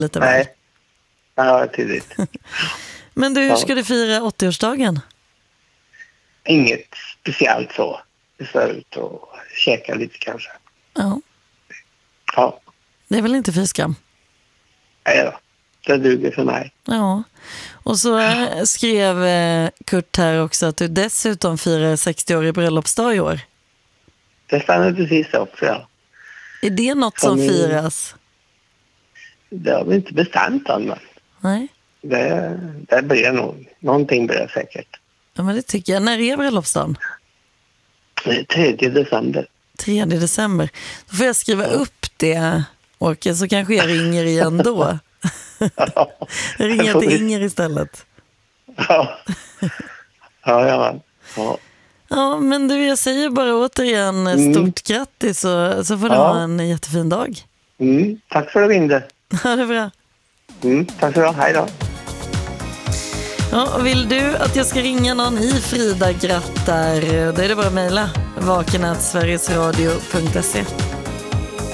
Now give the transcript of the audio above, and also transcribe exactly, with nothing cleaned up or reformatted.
lite väl. Nej, ja, tidigt. Men du, hur Ja. ska du fira åttioårsdagen? Inget speciellt så. Vi ska ut och käka lite kanske. Ja, Ja, det är väl inte fy skam. nej då. Det duger för mig. Ja, och så eh, skrev eh, Kurt här också att du dessutom firar sextio-årig bröllopsdag i år. Det stannar precis också, ja. Är det något Som som i- firas? Det har vi inte bestämt än, men Nej, det, det blir nog. Någonting blir det säkert. ja, men det tycker jag. När är bröllopsdagen? tredje december. tredje december. Då får jag skriva upp det, Åke, så kanske jag ringer igen då. Jag ringer till Inger istället. Ja, ja, ja. ja. Ja, men du, jag säger bara återigen Mm. stort grattis, så, så får du Ja. ha en jättefin dag. Mm, tack för att du ringde. Ha det bra. Mm, tack för det. Hej då. Ja, och vill du att jag ska ringa någon i Frida grattar, då är det bara att mejla vaken at sverigesradio punkt se.